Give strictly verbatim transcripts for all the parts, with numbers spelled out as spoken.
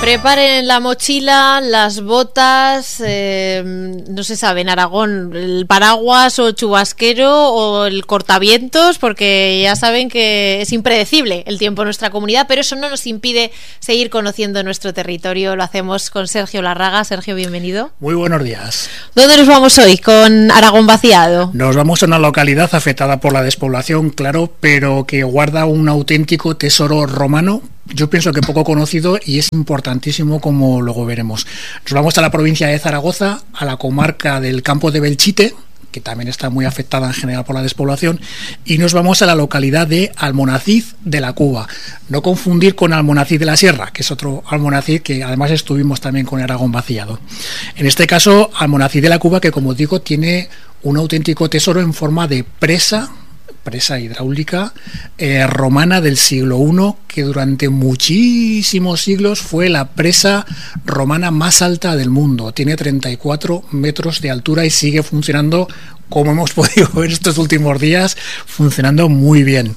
Preparen la mochila, las botas, eh, no se sabe en Aragón, el paraguas o chubasquero o el cortavientos, porque ya saben que es impredecible el tiempo en nuestra comunidad, pero eso no nos impide seguir conociendo nuestro territorio. Lo hacemos con Sergio Larraga. Sergio, bienvenido. Muy buenos días. ¿Dónde nos vamos hoy con Aragón vaciado? Nos vamos a una localidad afectada por la despoblación, claro, pero que guarda un auténtico tesoro romano. Yo pienso que poco conocido y es importantísimo, como luego veremos. Nos vamos a la provincia de Zaragoza, a la comarca del Campo de Belchite, que también está muy afectada en general por la despoblación, y nos vamos a la localidad de Almonacid de la Cuba. No confundir con Almonacid de la Sierra, que es otro Almonacid que además estuvimos también con Aragón vaciado. En este caso, Almonacid de la Cuba, que como digo, tiene un auténtico tesoro en forma de presa, presa hidráulica eh, romana del siglo primero, que durante muchísimos siglos fue la presa romana más alta del mundo. Tiene treinta y cuatro metros de altura y sigue funcionando, como hemos podido ver estos últimos días, funcionando muy bien.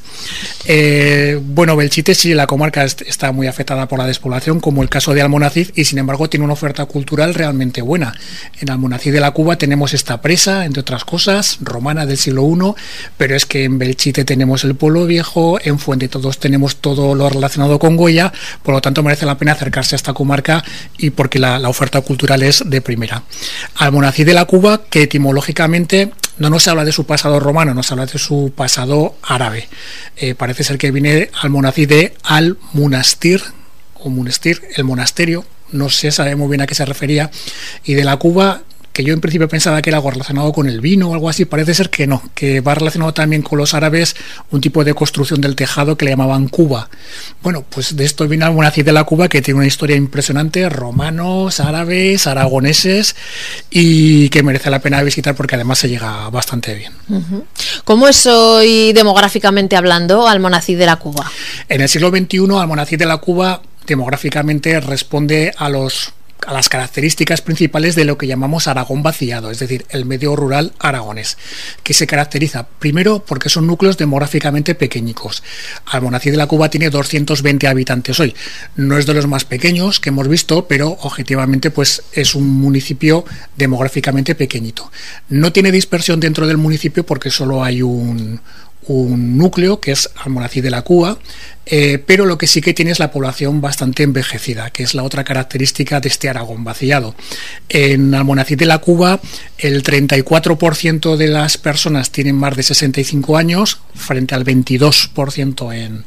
Eh, bueno, Belchite sí, la comarca está muy afectada por la despoblación, como el caso de Almonacid, y sin embargo tiene una oferta cultural realmente buena. En Almonacid de la Cuba tenemos esta presa, entre otras cosas, romana del siglo primero, pero es que en Belchite tenemos el pueblo viejo, en Fuentetodos tenemos todo lo relacionado con Goya, por lo tanto merece la pena acercarse a esta comarca y porque la, la oferta cultural es de primera. Almonacid de la Cuba, que etimológicamente no nos habla de su pasado romano, nos habla de su pasado árabe. Eh, parece ser que viene Almonacid de al-Munastir, o Munastir, el monasterio, no se sabe muy bien a qué se refería, y de la Cuba, que yo en principio pensaba que era algo relacionado con el vino o algo así, parece ser que no, que va relacionado también con los árabes, un tipo de construcción del tejado que le llamaban Cuba. Bueno, pues de esto viene Almonacid de la Cuba, que tiene una historia impresionante, romanos, árabes, aragoneses, y que merece la pena visitar porque además se llega bastante bien. Uh-huh. ¿Cómo es hoy demográficamente hablando Almonacid de la Cuba? En el siglo veintiuno, Almonacid de la Cuba demográficamente responde a los a las características principales de lo que llamamos Aragón vaciado, es decir, el medio rural aragonés, que se caracteriza primero porque son núcleos demográficamente pequeñicos. Almonacid de la Cuba tiene doscientos veinte habitantes hoy, no es de los más pequeños que hemos visto, pero objetivamente pues es un municipio demográficamente pequeñito. No tiene dispersión dentro del municipio porque solo hay un un núcleo que es Almonacid de la Cuba, eh, pero lo que sí que tiene es la población bastante envejecida, que es la otra característica de este Aragón vaciado. En Almonacid de la Cuba el treinta y cuatro por ciento de las personas tienen más de sesenta y cinco años frente al veintidós por ciento en,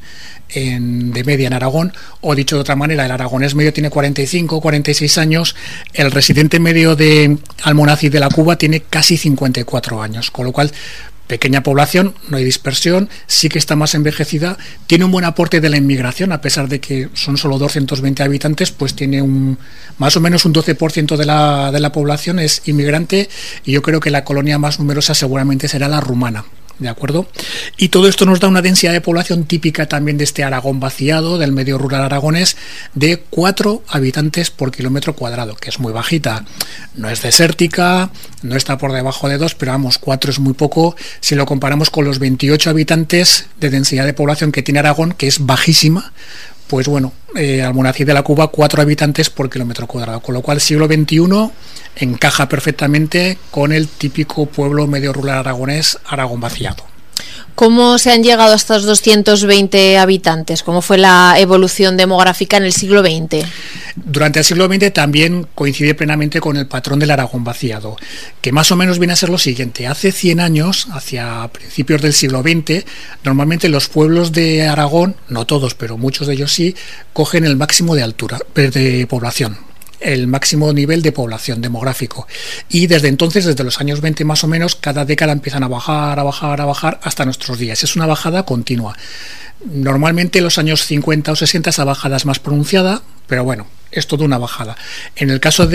en, de media en Aragón, o dicho de otra manera, el aragonés medio tiene cuarenta y cinco, cuarenta y seis años, el residente medio de Almonacid de la Cuba tiene casi cincuenta y cuatro años, con lo cual pequeña población, no hay dispersión, sí que está más envejecida, tiene un buen aporte de la inmigración, a pesar de que son solo doscientos veinte habitantes, pues tiene un más o menos un doce por ciento de la, de la población es inmigrante, y yo creo que la colonia más numerosa seguramente será la rumana. ¿De acuerdo? Y todo esto nos da una densidad de población típica también de este Aragón vaciado, del medio rural aragonés, de cuatro habitantes por kilómetro cuadrado, que es muy bajita. No es desértica, no está por debajo de dos, pero vamos, cuatro es muy poco si lo comparamos con los veintiocho habitantes de densidad de población que tiene Aragón, que es bajísima. Pues bueno, eh, Almonacid de la Cuba, cuatro habitantes por kilómetro cuadrado, con lo cual siglo veintiuno encaja perfectamente con el típico pueblo medio rural aragonés, Aragón vaciado. ¿Cómo se han llegado a estos doscientos veinte habitantes? ¿Cómo fue la evolución demográfica en el siglo veinte? Durante el siglo veinte también coincide plenamente con el patrón del Aragón vaciado, que más o menos viene a ser lo siguiente. Hace cien años, hacia principios del siglo veinte, normalmente los pueblos de Aragón, no todos, pero muchos de ellos sí, cogen el máximo de altura, de población, el máximo nivel de población demográfico, y desde entonces, desde los años veinte más o menos, cada década empiezan a bajar, a bajar, a bajar hasta nuestros días. Es una bajada continua. Normalmente en los años cincuenta o sesenta esa bajada es más pronunciada, pero bueno, es toda una bajada. En el caso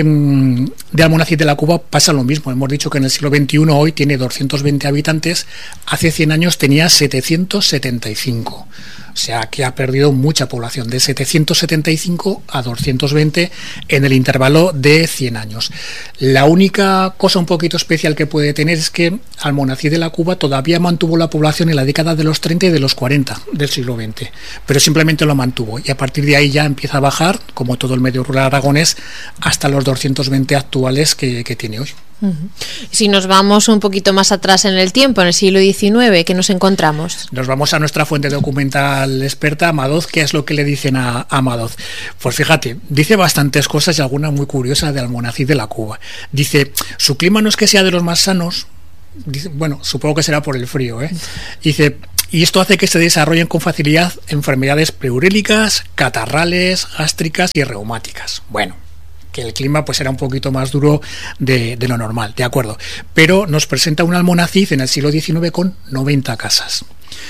de, de Almonacid de la Cuba pasa lo mismo. Hemos dicho que en el siglo veintiuno hoy tiene doscientos veinte habitantes, hace cien años tenía setecientos setenta y cinco. O sea que ha perdido mucha población, de setecientos setenta y cinco a doscientos veinte en el intervalo de cien años. La única cosa un poquito especial que puede tener es que Almonacid de la Cuba todavía mantuvo la población en la década de los treinta y de los cuarenta del siglo veinte, pero simplemente lo mantuvo, y a partir de ahí ya empieza a bajar, como todo el medio rural aragonés, hasta los doscientos veinte actuales que, que tiene hoy. Si nos vamos un poquito más atrás en el tiempo, en el siglo diecinueve, ¿qué nos encontramos? Nos vamos a nuestra fuente documental experta, Amadoz. ¿Qué es lo que le dicen a, a Amadoz? Pues fíjate, dice bastantes cosas y alguna muy curiosa de Almonacid de la Cuba. Dice, su clima no es que sea de los más sanos, dice, bueno, supongo que será por el frío, ¿eh? Dice, y esto hace que se desarrollen con facilidad enfermedades pleurélicas, catarrales, gástricas y reumáticas. Bueno, que el clima pues era un poquito más duro de, de lo normal, de acuerdo, pero nos presenta un Almonacid en el siglo diecinueve con noventa casas.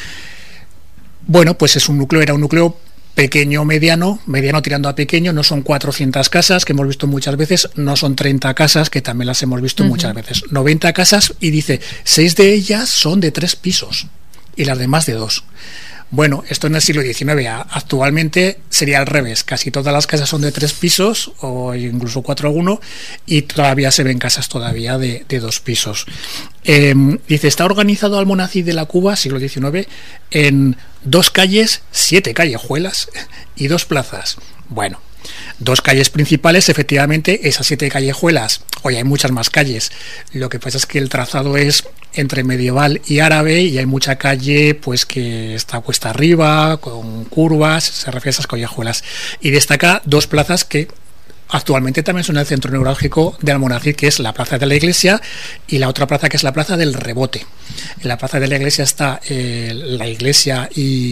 Bueno, pues es un núcleo, era un núcleo pequeño, mediano, mediano tirando a pequeño, no son cuatrocientas casas, que hemos visto muchas veces, no son treinta casas, que también las hemos visto uh-huh. muchas veces, noventa casas, y dice, seis de ellas son de tres pisos, y las demás de dos. Bueno, esto en el siglo diecinueve, actualmente sería al revés, casi todas las casas son de tres pisos o incluso cuatro a uno, y todavía se ven casas todavía de, de dos pisos. Eh, dice, está organizado Almonacid de la Cuba, siglo diecinueve, en dos calles, siete callejuelas y dos plazas. Bueno, dos calles principales, efectivamente, esas siete callejuelas, hoy hay muchas más calles, lo que pasa es que el trazado es entre medieval y árabe, y hay mucha calle pues que está cuesta arriba, con curvas, se refiere a esas callejuelas, y destaca dos plazas que actualmente también son el centro neurálgico de Almonacid, que es la Plaza de la Iglesia y la otra plaza que es la Plaza del Rebote. En la Plaza de la Iglesia está eh, la iglesia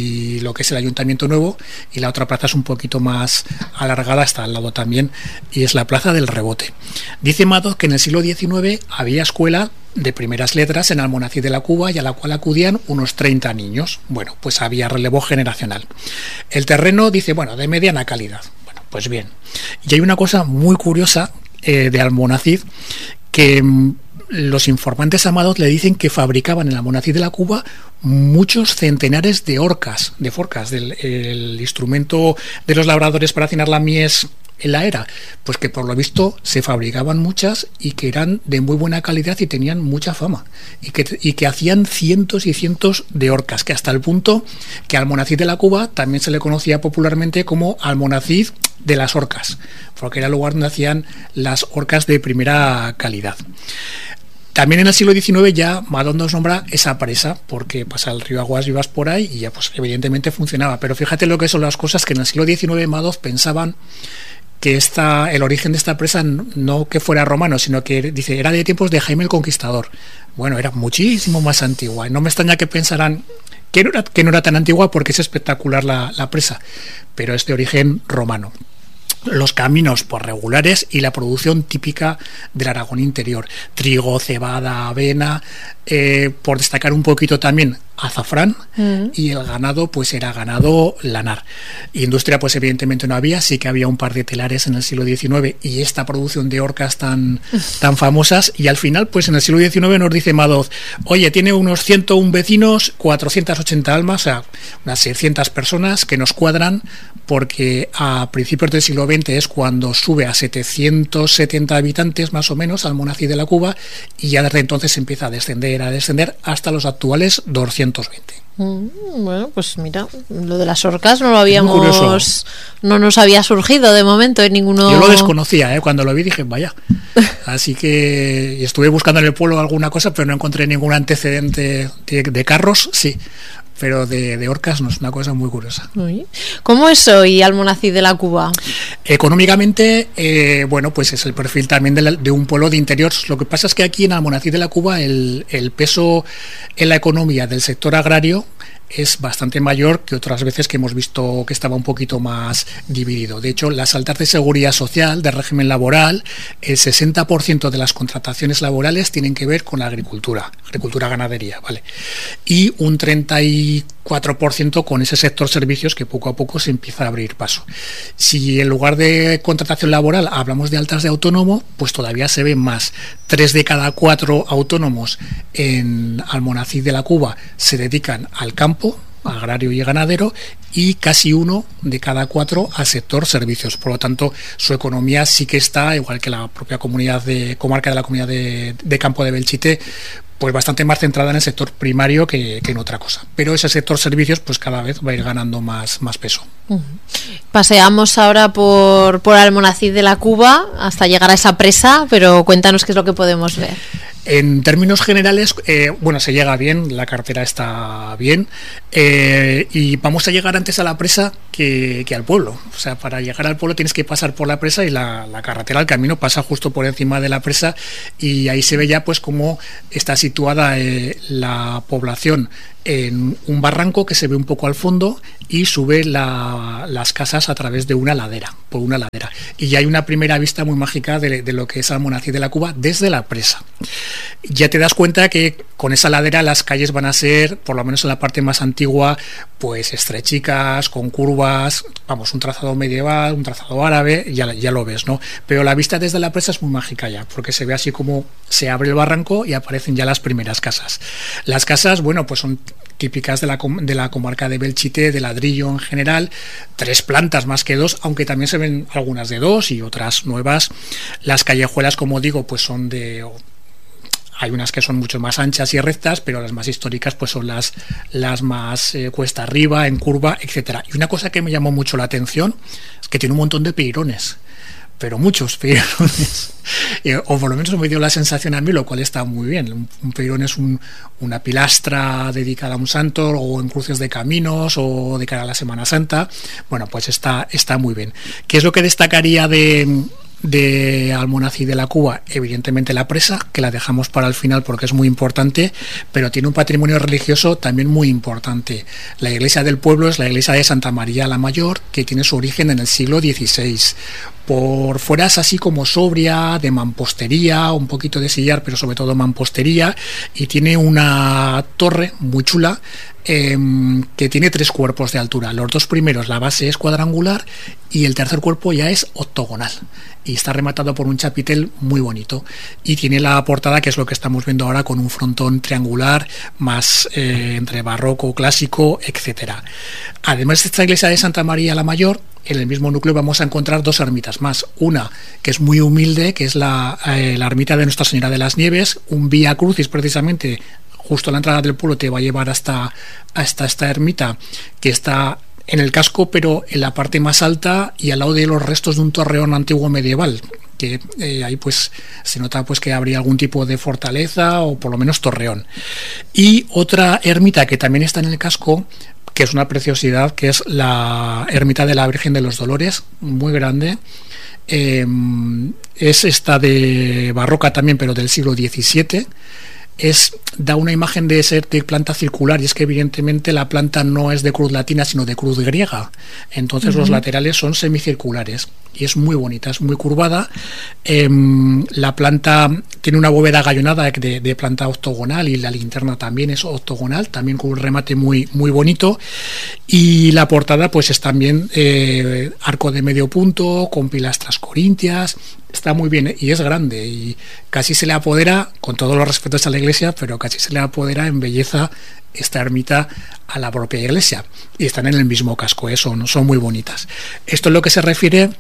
y lo que es el Ayuntamiento Nuevo, y la otra plaza es un poquito más alargada, está al lado también, y es la Plaza del Rebote. Dice Madoz que en el siglo diecinueve había escuela de primeras letras en Almonacid de la Cuba, y a la cual acudían unos treinta niños. Bueno, pues había relevo generacional. El terreno, dice, bueno, de mediana calidad. Bueno, pues bien. Y hay una cosa muy curiosa eh, de Almonacid, que mm, los informantes amados le dicen que fabricaban en Almonacid de la Cuba muchos centenares de horcas, de forcas, del el instrumento de los labradores para hacinar la mies en la era, pues que por lo visto se fabricaban muchas y que eran de muy buena calidad y tenían mucha fama, y que, y que hacían cientos y cientos de horcas, que hasta el punto que Almonacid de la Cuba también se le conocía popularmente como Almonacid de las Horcas, porque era el lugar donde hacían las horcas de primera calidad. También en el siglo diecinueve ya Madoz nos nombra esa presa, porque pasa el río Aguas Vivas por ahí y ya pues evidentemente funcionaba, pero fíjate lo que son las cosas, que en el siglo diecinueve Madoz pensaban que esta, el origen de esta presa no que fuera romano, sino que dice era de tiempos de Jaime el Conquistador. Bueno, era muchísimo más antigua, y no me extraña que pensaran que no era, que no era tan antigua, porque es espectacular la, la presa, pero es de origen romano. Los caminos pues regulares y la producción típica del Aragón interior, trigo, cebada, avena, eh, por destacar un poquito también azafrán, mm. y el ganado pues era ganado lanar. Industria pues evidentemente no había, sí que había un par de telares en el siglo diecinueve y esta producción de horcas tan, tan famosas, y al final pues en el siglo diecinueve nos dice Madoz, oye, tiene unos ciento uno vecinos, cuatrocientas ochenta almas, o sea, unas seiscientas personas que nos cuadran, porque a principios del siglo veinte es cuando sube a setecientos setenta habitantes más o menos Almonacid de la Cuba, y ya desde entonces empieza a descender, a descender hasta los actuales doscientos veinte. Mm, bueno, pues mira, lo de las orcas no lo habíamos, no nos había surgido de momento en ninguno. Yo lo desconocía, ¿eh? Cuando lo vi dije, vaya. Así que estuve buscando en el pueblo alguna cosa, pero no encontré ningún antecedente de, de carros, sí. Pero de, de orcas no, es una cosa muy curiosa. ¿Cómo es hoy Almonacid de la Cuba? Económicamente, eh, bueno, pues es el perfil también de, la, de un pueblo de interior. Lo que pasa es que aquí en Almonacid de la Cuba el, el peso en la economía del sector agrario es bastante mayor que otras veces que hemos visto que estaba un poquito más dividido. De hecho, las altas de seguridad social, de régimen laboral, el sesenta por ciento de las contrataciones laborales tienen que ver con la agricultura, agricultura ganadería, ¿vale? Y un treinta y cuatro por ciento con ese sector servicios que poco a poco se empieza a abrir paso. Si en lugar de contratación laboral hablamos de altas de autónomo, pues todavía se ven más. Tres de cada cuatro autónomos en Almonacid de la Cuba se dedican al campo, agrario y ganadero, y casi uno de cada cuatro al sector servicios. Por lo tanto, su economía sí que está, igual que la propia comunidad de comarca de la comunidad de, de Campo de Belchite, pues bastante más centrada en el sector primario que, que en otra cosa. Pero ese sector servicios pues cada vez va a ir ganando más, más peso. Uh-huh. Paseamos ahora por, por Almonacid de la Cuba hasta llegar a esa presa, pero cuéntanos qué es lo que podemos ver. En términos generales, eh, bueno, se llega bien, la carretera está bien, eh, y vamos a llegar antes a la presa que, que al pueblo. O sea, para llegar al pueblo tienes que pasar por la presa y la, la carretera, el camino pasa justo por encima de la presa, y ahí se ve ya pues cómo está situada eh, la población en un barranco que se ve un poco al fondo y sube la, las casas a través de una ladera, por una ladera. Y ya hay una primera vista muy mágica de, de lo que es Almonacid de la Cuba desde la presa. Ya te das cuenta que con esa ladera las calles van a ser, por lo menos en la parte más antigua, pues estrechicas, con curvas, vamos, un trazado medieval, un trazado árabe, ya, ya lo ves, ¿no? Pero la vista desde la presa es muy mágica ya, porque se ve así como se abre el barranco y aparecen ya las primeras casas. Las casas, bueno, pues son típicas de la, de la comarca de Belchite, de ladrillo en general, tres plantas más que dos, aunque también se ven algunas de dos y otras nuevas. Las callejuelas, como digo, pues son de... Hay unas que son mucho más anchas y rectas, pero las más históricas pues son las, las más eh, cuesta arriba, en curva, etcétera. Y una cosa que me llamó mucho la atención es que tiene un montón de peirones, pero muchos peirones, eh, o por lo menos me dio la sensación a mí, lo cual está muy bien. Un, un peirón es un, una pilastra dedicada a un santo, o en cruces de caminos, o de cara a la Semana Santa. Bueno, pues está, está muy bien. ¿Qué es lo que destacaría de... de Almonacid de la Cuba? Evidentemente la presa, que la dejamos para el final porque es muy importante, pero tiene un patrimonio religioso también muy importante. La iglesia del pueblo es la iglesia de Santa María la Mayor, que tiene su origen en el siglo dieciséis. Por fuera es así como sobria, de mampostería, un poquito de sillar, pero sobre todo mampostería, y tiene una torre muy chula eh, que tiene tres cuerpos de altura. Los dos primeros, la base es cuadrangular y el tercer cuerpo ya es octogonal, y está rematado por un chapitel muy bonito, y tiene la portada, que es lo que estamos viendo ahora, con un frontón triangular más eh, entre barroco, clásico, etcétera. Además de esta iglesia de Santa María la Mayor, en el mismo núcleo vamos a encontrar dos ermitas más. Una que es muy humilde, que es la, eh, la ermita de Nuestra Señora de las Nieves, un Vía Crucis precisamente justo a la entrada del pueblo te va a llevar hasta, hasta esta ermita, que está en el casco, pero en la parte más alta y al lado de los restos de un torreón antiguo medieval, que eh, ahí pues se nota pues que habría algún tipo de fortaleza o por lo menos torreón. Y otra ermita que también está en el casco, que es una preciosidad, que es la ermita de la Virgen de los Dolores, muy grande. Eh, es esta de barroca también, pero del siglo diecisiete. Es, da una imagen de ser de planta circular, y es que evidentemente la planta no es de cruz latina sino de cruz griega, entonces uh-huh. Los laterales son semicirculares y es muy bonita, es muy curvada. Eh, la planta tiene una bóveda gallonada de, de planta octogonal, y la linterna también es octogonal, también con un remate muy, muy bonito, y la portada pues es también eh, arco de medio punto con pilastras corintias. Está muy bien y es grande, y casi se le apodera, con todos los respetos a la iglesia, pero casi se le apodera en belleza esta ermita a la propia iglesia, y están en el mismo casco, ¿eh? son, son muy bonitas. Esto es lo que se refiere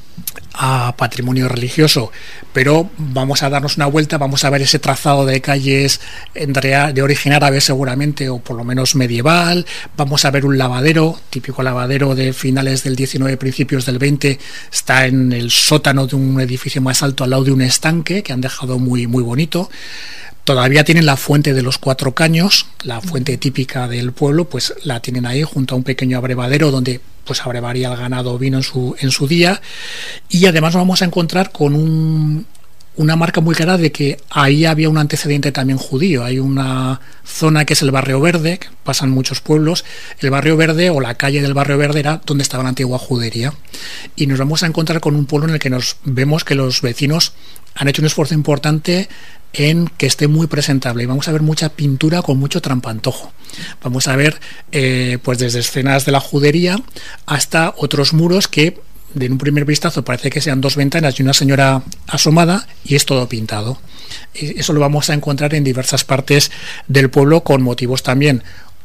a patrimonio religioso, pero vamos a darnos una vuelta, vamos a ver ese trazado de calles entre, de origen árabe seguramente, o por lo menos medieval. Vamos a ver un lavadero, típico lavadero de finales del diecinueve, principios del veinte, está en el sótano de un edificio más alto al lado de un estanque que han dejado muy, muy bonito. Todavía tienen la fuente de los cuatro caños, la fuente típica del pueblo, pues la tienen ahí junto a un pequeño abrevadero donde pues abrevaría el ganado vino en su, en su día. Y además nos vamos a encontrar con un, una marca muy clara de que ahí había un antecedente también judío. Hay una zona que es el Barrio Verde, que pasan muchos pueblos. El Barrio Verde, o la calle del Barrio Verde, era donde estaba la antigua judería. Y nos vamos a encontrar con un pueblo en el que nos vemos que los vecinos han hecho un esfuerzo importante en que esté muy presentable, y vamos a ver mucha pintura con mucho trampantojo. Vamos a ver eh, pues desde escenas de la judería hasta otros muros que de un primer vistazo parece que sean dos ventanas y una señora asomada, y es todo pintado. Eso lo vamos a encontrar en diversas partes del pueblo, con motivos también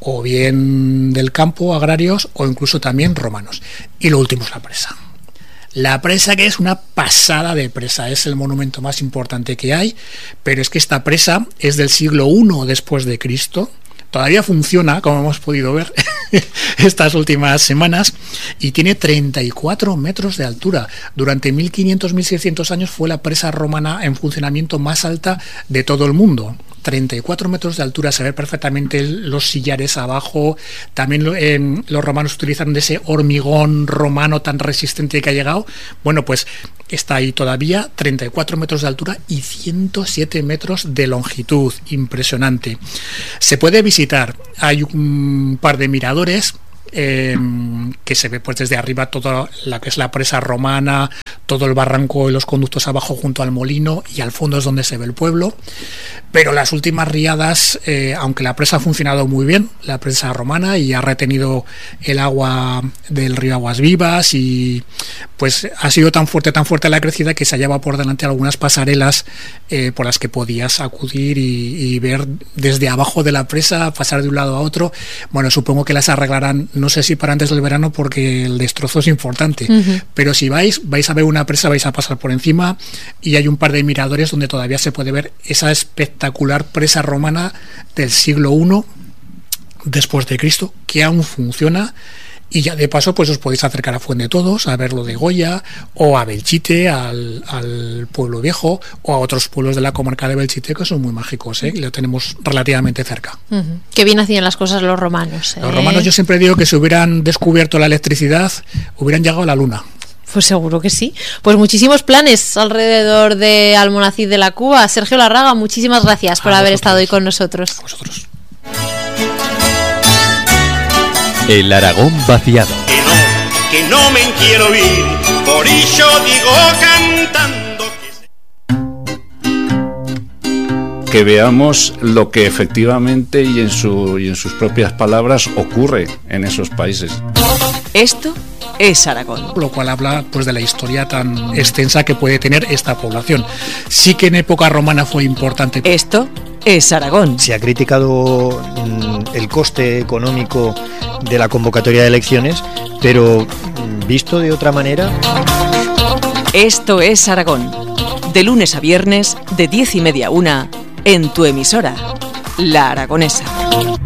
o bien del campo, agrarios, o incluso también romanos. Y lo último es la presa. La presa, que es una pasada de presa, es el monumento más importante que hay, pero es que esta presa es del siglo primero después de Cristo. Todavía funciona, como hemos podido ver estas últimas semanas, y tiene treinta y cuatro metros de altura. Durante mil quinientos a mil seiscientos años fue la presa romana en funcionamiento más alta de todo el mundo. treinta y cuatro metros de altura, se ve perfectamente los sillares abajo. También eh, los romanos utilizaron de ese hormigón romano tan resistente que ha llegado. Bueno, pues está ahí todavía, treinta y cuatro metros de altura y ciento siete metros de longitud. Impresionante. Se puede visitar, hay un par de miradores eh, que se ve pues desde arriba toda la que es la presa romana, todo el barranco y los conductos abajo junto al molino, y al fondo es donde se ve el pueblo. Pero las últimas riadas, eh, aunque la presa ha funcionado muy bien, la presa romana, y ha retenido el agua del río Aguas Vivas, y pues ha sido tan fuerte, tan fuerte la crecida que se hallaba por delante algunas pasarelas eh, por las que podías acudir y, y ver desde abajo de la presa, pasar de un lado a otro. Bueno, supongo que las arreglarán, no sé si para antes del verano, porque el destrozo es importante. Uh-huh. Pero si vais, vais a ver una presa, vais a pasar por encima, y hay un par de miradores donde todavía se puede ver esa espectacular presa romana del siglo primero después de Cristo, que aún funciona. Y ya de paso pues os podéis acercar a Fuendetodos a ver lo de Goya, o a Belchite, al, al pueblo viejo, o a otros pueblos de la comarca de Belchite que son muy mágicos, ¿eh? Y lo tenemos relativamente cerca. Uh-huh. Qué bien hacían las cosas los romanos, ¿eh? Los romanos, yo siempre digo que si hubieran descubierto la electricidad, hubieran llegado a la luna. Pues seguro que sí. Pues muchísimos planes alrededor de Almonacid de la Cuba. Sergio Larraga, muchísimas gracias por a haber vosotros. estado hoy con nosotros. A vosotros. El Aragón vaciado. Que no, que no me quiero ir, por ello digo cantando que... que veamos lo que efectivamente y en, su, y en sus propias palabras ocurre en esos países. Esto es Aragón. Lo cual habla pues de la historia tan extensa que puede tener esta población. Sí que en época romana fue importante. Esto es Aragón. Se ha criticado mm, el coste económico de la convocatoria de elecciones, pero mm, visto de otra manera. Esto es Aragón. De lunes a viernes, de diez y media a una, en tu emisora, La Aragonesa.